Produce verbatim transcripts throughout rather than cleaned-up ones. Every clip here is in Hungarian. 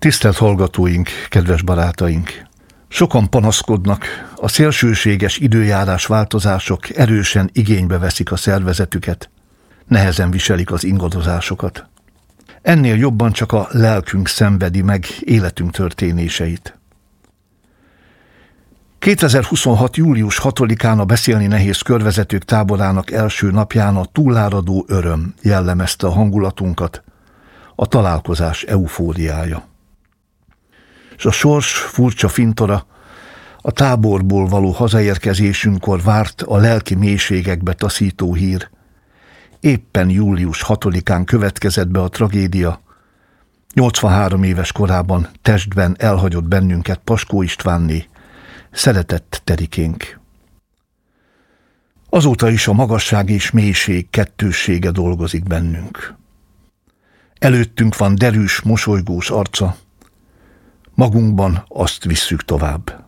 Tisztelt hallgatóink, kedves barátaink! Sokan panaszkodnak, a szélsőséges időjárás változások erősen igénybe veszik a szervezetüket, nehezen viselik az ingadozásokat. Ennél jobban csak a lelkünk szenvedi meg életünk történéseit. kétezer-huszonhat. július hatodikán a Beszélni nehéz körvezetők táborának első napján a túláradó öröm jellemezte a hangulatunkat, a találkozás eufóriája. És a sors furcsa fintora a táborból való hazaérkezésünkkor várt a lelki mélységekbe taszító hír. Éppen július hatodikán következett be a tragédia. nyolcvanhárom éves korában testben elhagyott bennünket Paskó Istvánné, szeretett Terikénk. Azóta is a magasság és mélység kettőssége dolgozik bennünk. Előttünk van derűs, mosolygós arca, magunkban azt visszük tovább.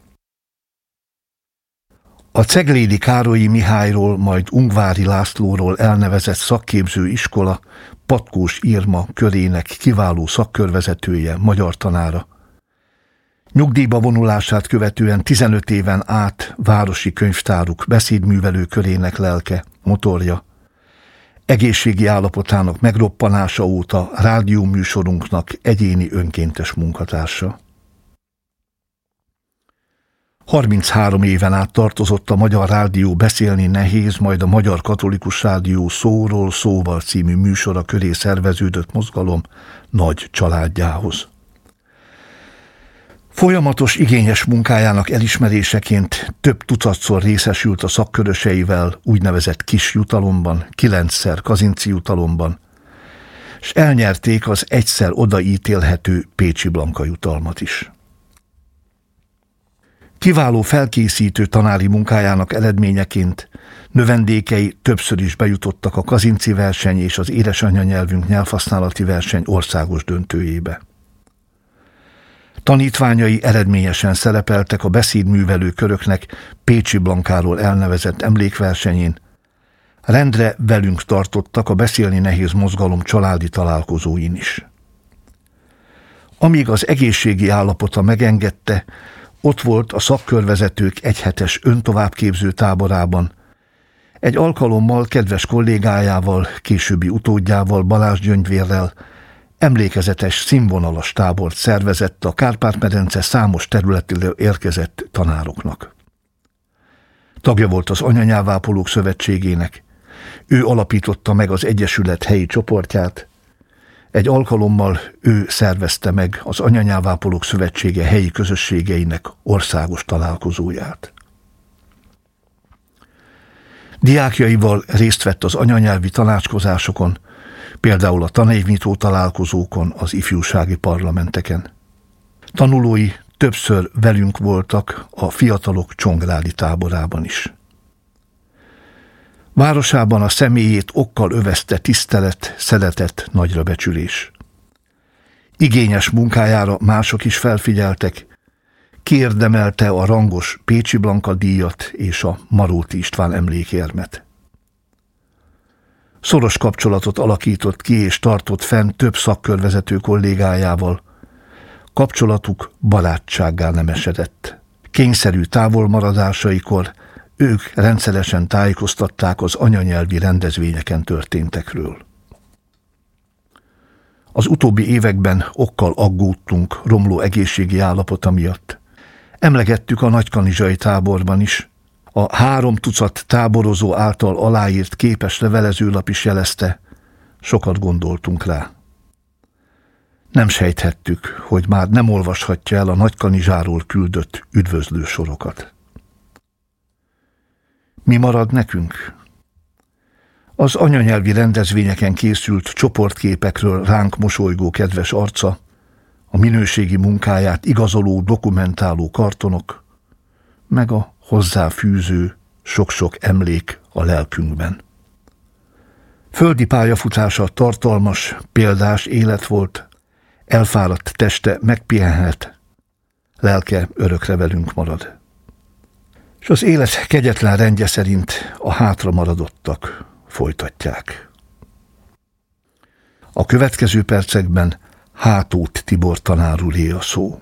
A Ceglédi Károlyi Mihályról, majd Ungvári Lászlóról elnevezett szakképző iskola Patkós Irma körének kiváló szakkörvezetője, magyar tanára. Nyugdíjba vonulását követően tizenöt éven át városi könyvtáruk beszédművelő körének lelke, motorja. Egészségi állapotának megroppanása óta rádióműsorunknak egyéni önkéntes munkatársa. harminchárom éven át tartozott a Magyar Rádió Beszélni nehéz, majd a Magyar Katolikus Rádió Szóról szóval című műsora köré szerveződött mozgalom nagy családjához. Folyamatos igényes munkájának elismeréseként több tucatszor részesült a szakköröseivel úgynevezett kis jutalomban, kilencszer Kazinczy jutalomban, és elnyerték az egyszer odaítélhető Pécsi Blanka jutalmat is. Kiváló felkészítő tanári munkájának eredményeként növendékei többször is bejutottak a Kazinczy verseny és az édesanyanyelvünk nyelvhasználati verseny országos döntőjébe. Tanítványai eredményesen szerepeltek a beszédművelő köröknek Pécsi Blankáról elnevezett emlékversenyén, rendre velünk tartottak a Beszélni nehéz mozgalom családi találkozóin is. Amíg az egészségi állapota megengedte, ott volt a szakkörvezetők egyhetes öntovábbképző táborában. Egy alkalommal kedves kollégájával, későbbi utódjával, Balázs Gyöngyvérrel emlékezetes, színvonalas tábort szervezett a Kárpát-medence számos területéről érkezett tanároknak. Tagja volt az Anyanyelvápolók Szövetségének, ő alapította meg az Egyesület helyi csoportját, egy alkalommal ő szervezte meg az Anyanyelvápolók Szövetsége helyi közösségeinek országos találkozóját. Diákjaival részt vett az anyanyelvi tanácskozásokon, például a tanévnyitó találkozókon, az ifjúsági parlamenteken. Tanulói többször velünk voltak a fiatalok csongrádi táborában is. Városában a személyét okkal övezte tisztelet, szeretet, nagyra becsülés. Igényes munkájára mások is felfigyeltek, kiérdemelte a rangos Pécsi Blanka díjat és a Maróti István emlékérmet. Szoros kapcsolatot alakított ki és tartott fenn több szakkörvezető kollégájával. Kapcsolatuk barátsággá nemesedett. Kényszerű távolmaradásaikor ők rendszeresen tájékoztatták az anyanyelvi rendezvényeken történtekről. Az utóbbi években okkal aggódtunk romló egészségi állapota miatt. Emlegettük a nagykanizsai táborban is. A három tucat táborozó által aláírt képes levelezőlap is jelezte, sokat gondoltunk rá. Nem sejthettük, hogy már nem olvashatja el a Nagykanizsáról küldött üdvözlő sorokat. Mi marad nekünk? Az anyanyelvi rendezvényeken készült csoportképekről ránk mosolygó kedves arca, a minőségi munkáját igazoló, dokumentáló kartonok, meg a hozzáfűző sok-sok emlék a lelkünkben. Földi pályafutása tartalmas, példás élet volt, elfáradt teste megpihenhet, lelke örökre velünk marad. És az élet kegyetlen rendje szerint a hátra maradottak folytatják. A következő percekben Hátót Tibor tanár úré a szó.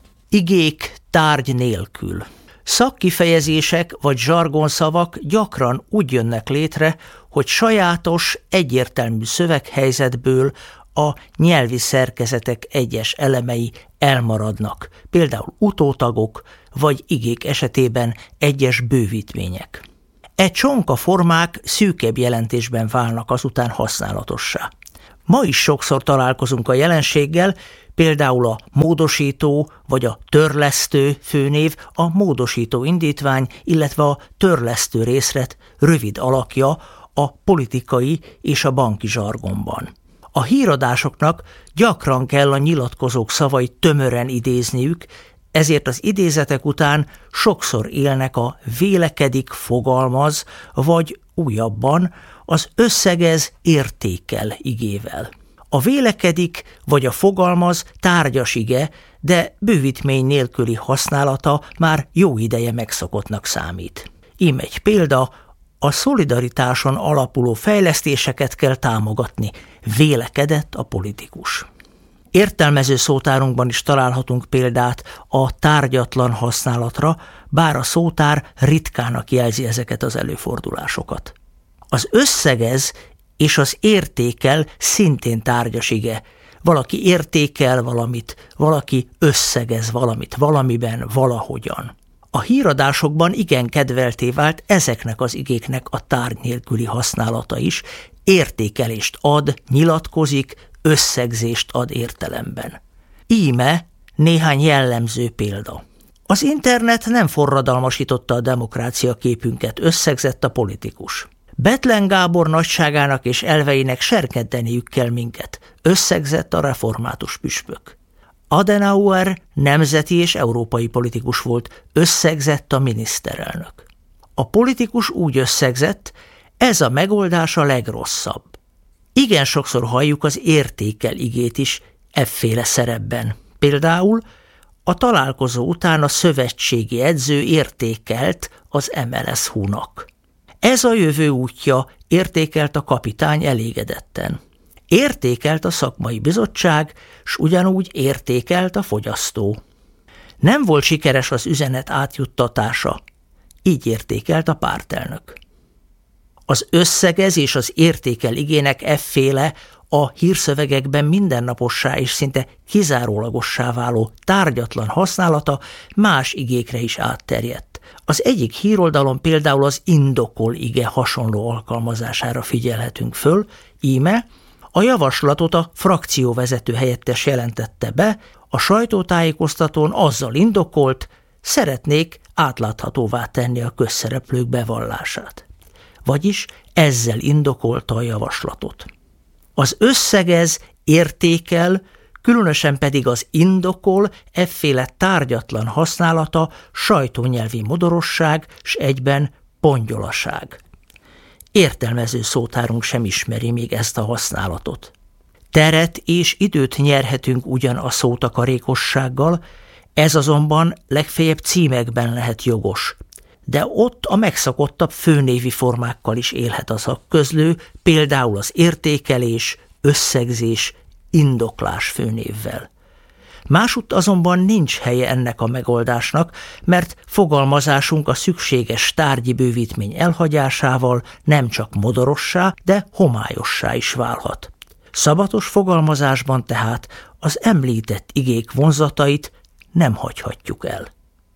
Igék tárgy nélkül. Szakkifejezések vagy zsargonszavak gyakran úgy jönnek létre, hogy sajátos, egyértelmű szöveghelyzetből a nyelvi szerkezetek egyes elemei elmaradnak, például utótagok vagy igék esetében egyes bővítmények. E csonka formák szűkebb jelentésben válnak azután használatossá. Ma is sokszor találkozunk a jelenséggel, például a módosító vagy a törlesztő főnév a módosító indítvány, illetve a törlesztő részlet rövid alakja a politikai és a banki zsargonban. A híradásoknak gyakran kell a nyilatkozók szavait tömören idézniük, ezért az idézetek után sokszor élnek a vélekedik, fogalmaz, vagy újabban az összegez, értékel igével. A vélekedik vagy a fogalmaz tárgyas ige, de bővítmény nélküli használata már jó ideje megszokottnak számít. Ím egy példa, a szolidaritáson alapuló fejlesztéseket kell támogatni, vélekedett a politikus. Értelmező szótárunkban is találhatunk példát a tárgyatlan használatra, bár a szótár ritkának jelzi ezeket az előfordulásokat. Az összegez és az értékel szintén tárgyas ige. Valaki értékel valamit, valaki összegez valamit valamiben, valahogyan. A híradásokban igen kedvelté vált ezeknek az igéknek a tárgy nélküli használata is, értékelést ad, nyilatkozik, összegzést ad értelemben. Íme néhány jellemző példa. Az internet nem forradalmasította a demokrácia képünket, összegzett a politikus. Bethlen Gábor nagyságának és elveinek serkenteniük kell minket, összegzett a református püspök. Adenauer nemzeti és európai politikus volt, összegzett a miniszterelnök. A politikus úgy összegzett, ez a megoldás a legrosszabb. Igen sokszor halljuk az értékel igét is efféle szerepben. Például a találkozó után a szövetségi edző értékelt az em el es húnak. Ez a jövő útja, értékelt a kapitány elégedetten. Értékelt a szakmai bizottság, s ugyanúgy értékelt a fogyasztó. Nem volt sikeres az üzenet átjuttatása, így értékelt a pártelnök. Az összegez és az értékel igének efféle a hírszövegekben mindennapossá és szinte kizárólagossá váló tárgyatlan használata más igékre is átterjedt. Az egyik híroldalon például az indokol ige hasonló alkalmazására figyelhetünk föl, íme a javaslatot a frakcióvezető helyettes jelentette be, a sajtótájékoztatón azzal indokolt, szeretnék átláthatóvá tenni a közszereplők bevallását. Vagyis ezzel indokolta a javaslatot. Az összegez, értékel, különösen pedig az indokol, efféle tárgyatlan használata sajtónyelvi modorosság s egyben pongyolaság. Értelmező szótárunk sem ismeri még ezt a használatot. Teret és időt nyerhetünk ugyan a szótakarékossággal, ez azonban legfeljebb címekben lehet jogos, de ott a megszokottabb főnévi formákkal is élhet a szakközlő, például az értékelés, összegzés, indoklás főnévvel. Másutt azonban nincs helye ennek a megoldásnak, mert fogalmazásunk a szükséges tárgyi bővítmény elhagyásával nem csak modorossá, de homályossá is válhat. Szabatos fogalmazásban tehát az említett igék vonzatait nem hagyhatjuk el.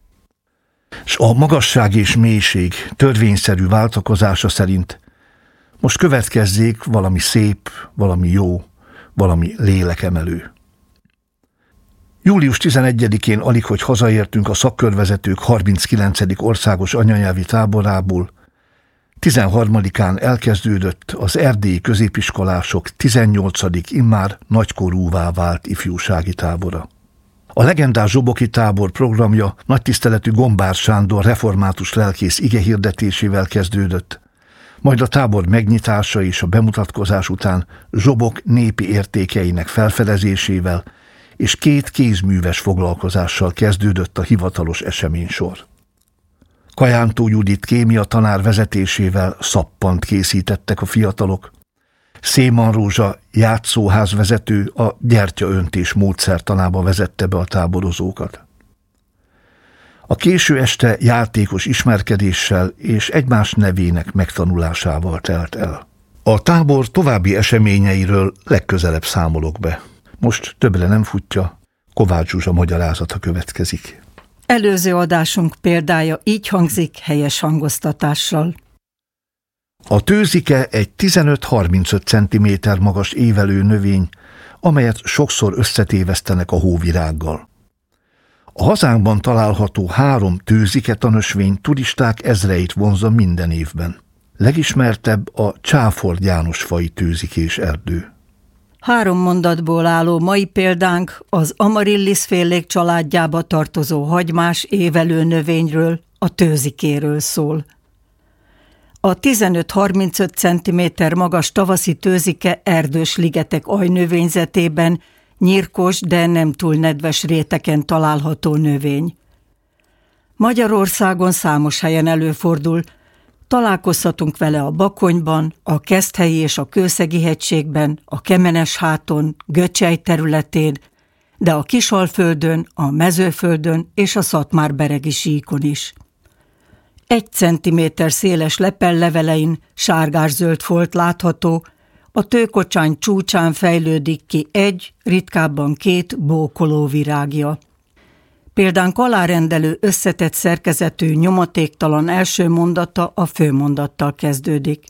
S a magasság és mélység törvényszerű váltakozása szerint most következzék valami szép, valami jó, valami lélekemelő. július tizenegyedikén alighogy hazaértünk a szakkörvezetők harminckilencedik országos anyanyelvi táborából, tizenharmadikán elkezdődött az erdélyi középiskolások tizennyolcadik immár nagykorúvá vált ifjúsági tábora. A legendás zsoboki tábor programja nagytiszteletű Gombár Sándor református lelkész igehirdetésével kezdődött, majd a tábor megnyitása és a bemutatkozás után Zsobok népi értékeinek felfedezésével és két kézműves foglalkozással kezdődött a hivatalos eseménysor. Kajántó Judit kémia tanár vezetésével szappant készítettek a fiatalok, Széman Rózsa játszóházvezető a gyertyaöntés módszertanába vezette be a táborozókat. A késő este játékos ismerkedéssel és egymás nevének megtanulásával telt el. A tábor további eseményeiről legközelebb számolok be. Most többre nem futja, Kovács Zsuzsa magyarázata következik. Előző adásunk példája így hangzik helyes hangoztatással. A tőzike egy tizenöt-harmincöt centiméter magas évelő növény, amelyet sokszor összetévesztenek a hóvirággal. A hazánkban található három tőzike tanösvény turisták ezreit vonzza minden évben. Legismertebb a Csáford János faji tőzikés erdő. Három mondatból álló mai példánk az Amaryllis félék családjába tartozó hagymás évelő növényről, a tőzikéről szól. A tizenöt-harmincöt centiméter magas tavaszi tőzike erdős ligetek ajnövényzetében nyírkos, de nem túl nedves réteken található növény. Magyarországon számos helyen előfordul, találkozhatunk vele a Bakonyban, a Keszthelyi és a Kőszegi-hegységben, a Kemenes-háton, Göcsej területén, de a Kisalföldön, a Mezőföldön és a Szatmár-beregi síkon is. Egy centiméter széles lepellevelein sárgás-zöld folt látható, a tőkocsány csúcsán fejlődik ki egy, ritkábban két bókoló virágja. Példánk alárendelő összetett szerkezetű, nyomatéktalan első mondata a főmondattal kezdődik.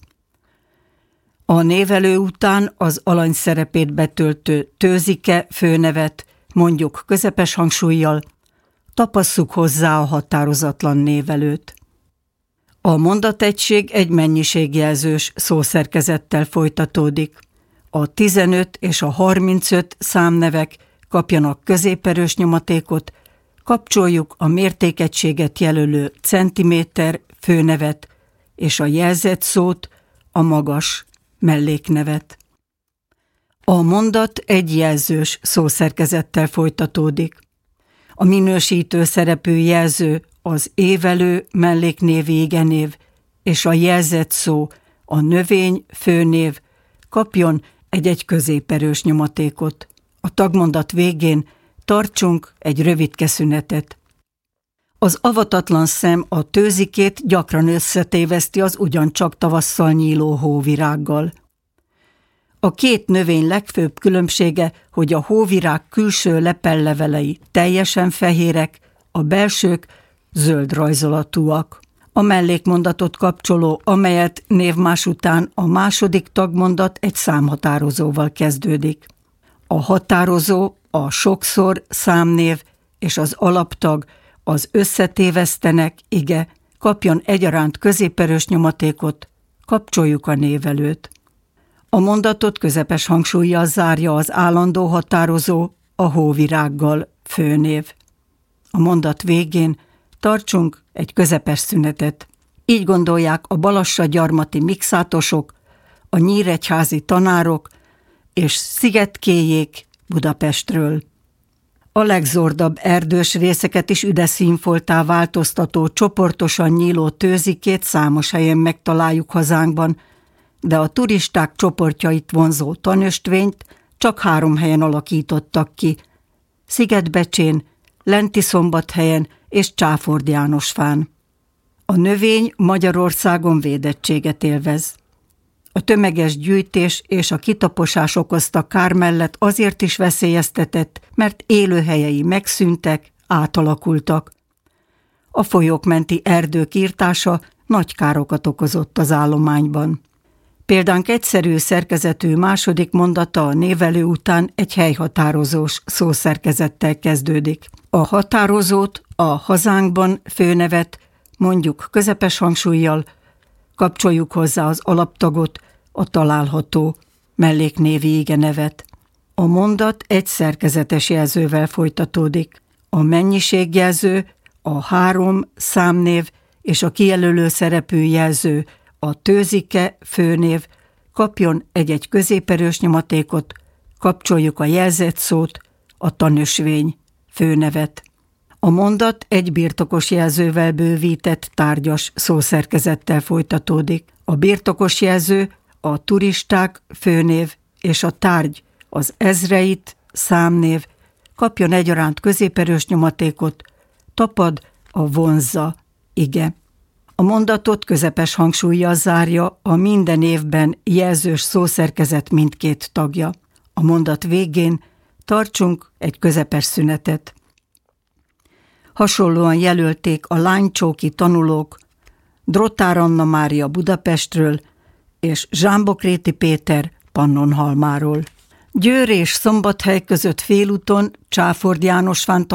A névelő után az alany szerepét betöltő tőzike főnevet, mondjuk közepes hangsúllyal, tapasszuk hozzá a határozatlan névelőt. A mondategység egy mennyiségjelzős szószerkezettel folytatódik. A tizenöt és a harmincöt számnevek kapjanak középerős nyomatékot, kapcsoljuk a mértékegységet jelölő centiméter főnevet és a jelzett szót, a magas melléknevet. A mondat egy jelzős szószerkezettel folytatódik. A minősítő szerepű jelző az évelő melléknévi igenév és a jelzett szó, a növény főnév kapjon egy-egy középerős nyomatékot. A tagmondat végén tartsunk egy rövidke szünetet. Az avatatlan szem a tőzikét gyakran összetéveszti az ugyancsak tavasszal nyíló hóvirággal. A két növény legfőbb különbsége, hogy a hóvirág külső lepellevelei teljesen fehérek, a belsők zöld rajzolatúak. A mellékmondatot kapcsoló, amelyet névmás után a második tagmondat egy számhatározóval kezdődik. A határozó, a sokszor számnév és az alaptag, az összetévesztenek ige kapjon egyaránt középerős nyomatékot, kapcsoljuk a névelőt. A mondatot közepes hangsúllyal zárja az állandó határozó, a hóvirággal főnév. A mondat végén tartsunk egy közepes szünetet. Így gondolják a balassagyarmati mixátosok, a nyíregyházi tanárok és Szigetkéjék Budapestről. A legzordabb erdős részeket is üde színfolttá változtató, csoportosan nyíló tőzikét számos helyen megtaláljuk hazánkban, de a turisták csoportjait vonzó tanöstvényt csak három helyen alakítottak ki: Szigetbecsén, Lentiszombathelyen és Csáford Jánosfán. A növény Magyarországon védettséget élvez. A tömeges gyűjtés és a kitaposás okozta kár mellett azért is veszélyeztetett, mert élőhelyei megszűntek, átalakultak. A folyók menti erdők írtása nagy károkat okozott az állományban. Példánk egyszerű szerkezetű második mondata a névelő után egy helyhatározós szószerkezettel kezdődik. A határozót, a hazánkban főnevet, mondjuk közepes hangsúllyal, kapcsoljuk hozzá az alaptagot, a található melléknévi igenevet. A mondat egy szerkezetes jelzővel folytatódik. A mennyiségjelző, a három számnév és a kijelölő szerepű jelző, a tőzike főnév kapjon egy-egy középerős nyomatékot, kapcsoljuk a jelzett szót, a tanösvény főnevet. A mondat egy birtokos jelzővel bővített tárgyas szószerkezettel folytatódik. A birtokos jelző a turisták főnév és a tárgy, az ezreit számnév kapjon egyaránt középerős nyomatékot, tapad a vonzza ige. A mondatot közepes hangsúllyal zárja a minden évben jelzős szószerkezet mindkét tagja. A mondat végén tartsunk egy közepes szünetet. Hasonlóan jelölték a lánycsóki tanulók Drottár Anna Mária Budapestről és Zsámbokréti Péter Pannonhalmáról. Győr és Szombathely között félúton Csáford János